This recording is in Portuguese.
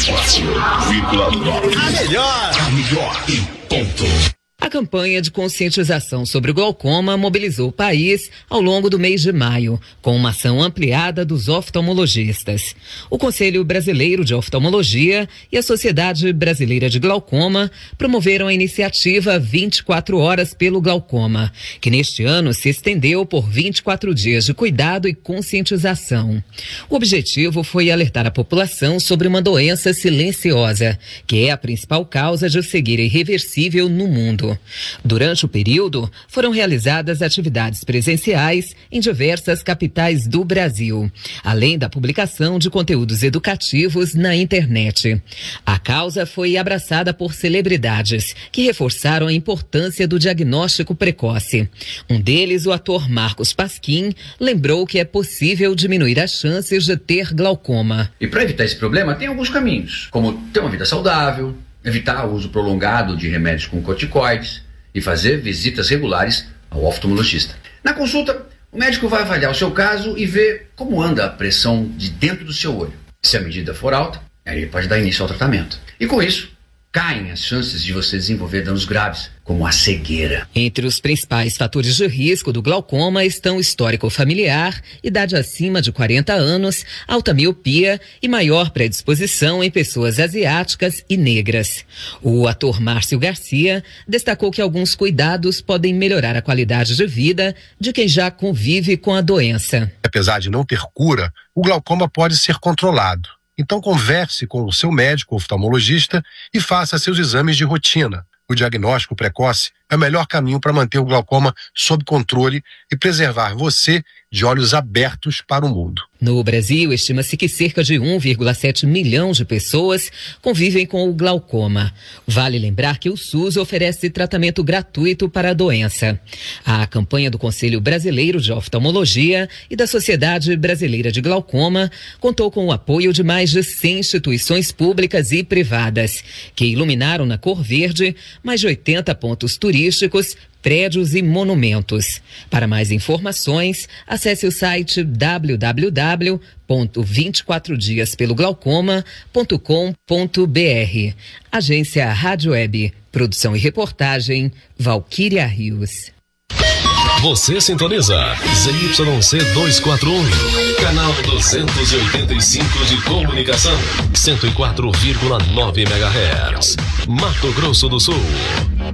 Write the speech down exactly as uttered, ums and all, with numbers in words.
quatro vírgula nove. A melhor. A melhor em ponto. A campanha de conscientização sobre o glaucoma mobilizou o país ao longo do mês de maio, com uma ação ampliada dos oftalmologistas. O Conselho Brasileiro de Oftalmologia e a Sociedade Brasileira de Glaucoma promoveram a iniciativa vinte e quatro horas pelo glaucoma, que neste ano se estendeu por vinte e quatro dias de cuidado e conscientização. O objetivo foi alertar a população sobre uma doença silenciosa, que é a principal causa de cegueira irreversível no mundo. Durante o período, foram realizadas atividades presenciais em diversas capitais do Brasil, além da publicação de conteúdos educativos na internet. A causa foi abraçada por celebridades, que reforçaram a importância do diagnóstico precoce. Um deles, o ator Marcos Pasquim, lembrou que é possível diminuir as chances de ter glaucoma. E para evitar esse problema, tem alguns caminhos, como ter uma vida saudável, evitar o uso prolongado de remédios com corticoides e fazer visitas regulares ao oftalmologista. Na consulta, o médico vai avaliar o seu caso e ver como anda a pressão de dentro do seu olho. Se a medida for alta, aí ele pode dar início ao tratamento. E com isso, caem as chances de você desenvolver danos graves, como a cegueira. Entre os principais fatores de risco do glaucoma estão histórico familiar, idade acima de quarenta anos, alta miopia e maior predisposição em pessoas asiáticas e negras. O ator Márcio Garcia destacou que alguns cuidados podem melhorar a qualidade de vida de quem já convive com a doença. Apesar de não ter cura, o glaucoma pode ser controlado. Então converse com o seu médico oftalmologista e faça seus exames de rotina. O diagnóstico precoce é o melhor caminho para manter o glaucoma sob controle e preservar você de olhos abertos para o mundo. No Brasil, estima-se que cerca de um vírgula sete milhão de pessoas convivem com o glaucoma. Vale lembrar que o SUS oferece tratamento gratuito para a doença. A campanha do Conselho Brasileiro de Oftalmologia e da Sociedade Brasileira de Glaucoma contou com o apoio de mais de cem instituições públicas e privadas, que iluminaram na cor verde mais de oitenta pontos turísticos, prédios e monumentos. Para mais informações, acesse o site w w w ponto vinte e quatro dias pelo glaucoma ponto com ponto b r. Agência Rádio Web. Produção e reportagem, Valquíria Rios. Você sintoniza Z Y C duzentos e quarenta e um, canal duzentos e oitenta e cinco de comunicação, cento e quatro vírgula nove megahertz, Mato Grosso do Sul.